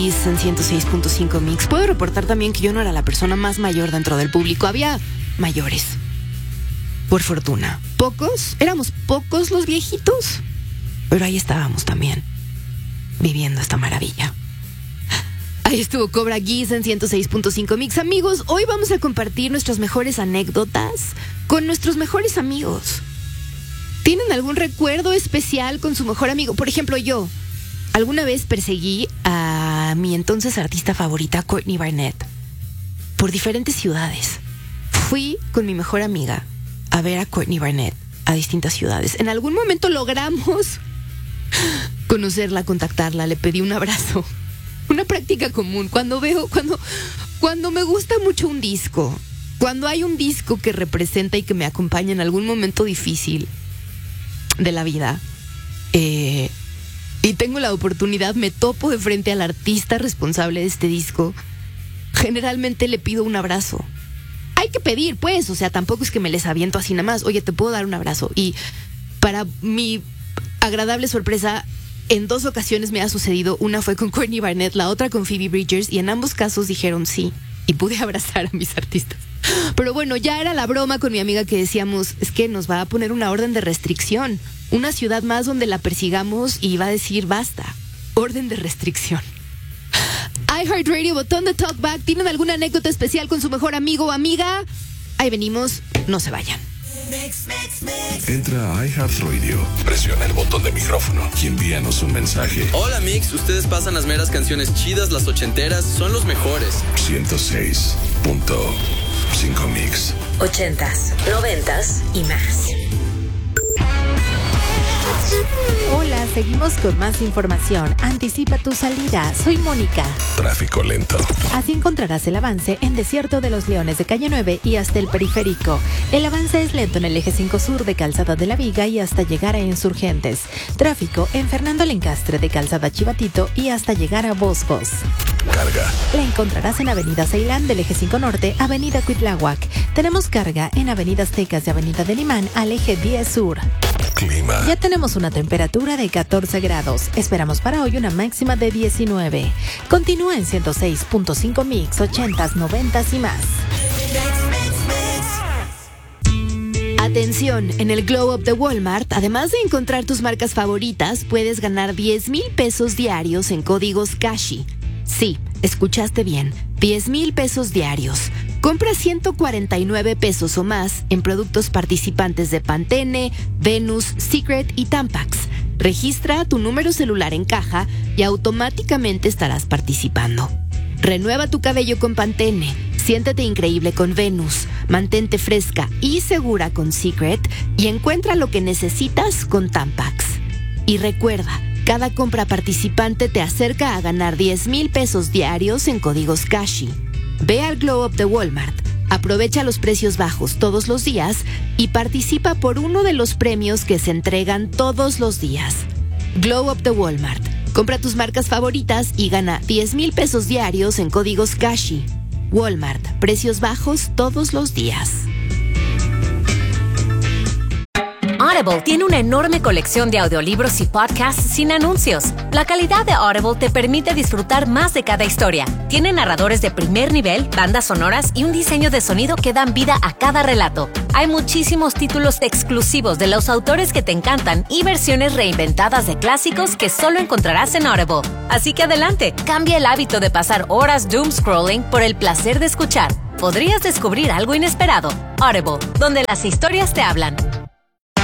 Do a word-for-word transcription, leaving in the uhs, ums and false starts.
en ciento seis punto cinco Mix. Puedo reportar también que yo no era la persona más mayor dentro del público. Había mayores. Por fortuna. Pocos, éramos pocos los viejitos. Pero ahí estábamos también, viviendo esta maravilla. Ahí estuvo Cobra Geese en ciento seis punto cinco Mix. Amigos, hoy vamos a compartir nuestras mejores anécdotas con nuestros mejores amigos. ¿Tienen algún recuerdo especial con su mejor amigo? Por ejemplo, yo alguna vez perseguí a mi entonces artista favorita, Courtney Barnett, por diferentes ciudades. Fui con mi mejor amiga a ver a Courtney Barnett a distintas ciudades. En algún momento logramos conocerla, contactarla, le pedí un abrazo. Una práctica común. Cuando veo, cuando, cuando me gusta mucho un disco, cuando hay un disco que representa y que me acompaña en algún momento difícil de la vida, eh, y tengo la oportunidad, me topo de frente al artista responsable de este disco, generalmente le pido un abrazo. Hay que pedir, pues, o sea, tampoco es que me les aviento así nada más. Oye, ¿te puedo dar un abrazo? Y para mi agradable sorpresa, en dos ocasiones me ha sucedido. Una fue con Courtney Barnett, la otra con Phoebe Bridgers, y en ambos casos dijeron sí, y pude abrazar a mis artistas. Pero bueno, ya era la broma con mi amiga que decíamos, es que nos va a poner una orden de restricción, una ciudad más donde la persigamos y va a decir basta, orden de restricción. iHeartRadio, botón de talkback. ¿Tienen alguna anécdota especial con su mejor amigo o amiga? Ahí venimos, no se vayan. Entra a iHeartRadio, presiona el botón de micrófono y envíanos un mensaje. Hola Mix, ustedes pasan las meras canciones chidas, las ochenteras, son los mejores. ciento seis punto cinco Mix. Ochentas, noventas y más. Hola, seguimos con más información. Anticipa tu salida. Soy Mónica. Tráfico lento. Así encontrarás el avance en Desierto de los Leones de Calle nueve y hasta el Periférico. El avance es lento en el eje cinco sur de Calzada de la Viga y hasta llegar a Insurgentes. Tráfico en Fernando Lencastre de Calzada Chivatito y hasta llegar a Boscos. Carga. La encontrarás en Avenida Ceilán del eje cinco norte, Avenida Cuitláhuac. Tenemos carga en Avenida Aztecas de Avenida de Limán al eje diez sur. Clima. Ya tenemos una temperatura de catorce grados. Esperamos para hoy una máxima de diecinueve. Continúa en ciento seis punto cinco Mix, ochentas, noventas y más. Atención, en el Glow Up de Walmart, además de encontrar tus marcas favoritas, puedes ganar diez mil pesos diarios en códigos Kashi. Sí, escuchaste bien, diez mil pesos diarios. Compra ciento cuarenta y nueve pesos o más en productos participantes de Pantene, Venus, Secret y Tampax. Registra tu número celular en caja y automáticamente estarás participando. Renueva tu cabello con Pantene, siéntete increíble con Venus, mantente fresca y segura con Secret y encuentra lo que necesitas con Tampax. Y recuerda, cada compra participante te acerca a ganar diez mil pesos diarios en códigos Kashi. Ve al Glow Up de Walmart, aprovecha los precios bajos todos los días y participa por uno de los premios que se entregan todos los días. Glow Up de Walmart. Compra tus marcas favoritas y gana diez mil pesos diarios en códigos Kashi. Walmart. Precios bajos todos los días. Audible tiene una enorme colección de audiolibros y podcasts sin anuncios. La calidad de Audible te permite disfrutar más de cada historia. Tiene narradores de primer nivel, bandas sonoras y un diseño de sonido que dan vida a cada relato. Hay muchísimos títulos exclusivos de los autores que te encantan y versiones reinventadas de clásicos que solo encontrarás en Audible. Así que adelante, cambia el hábito de pasar horas doom scrolling por el placer de escuchar. Podrías descubrir algo inesperado. Audible, donde las historias te hablan.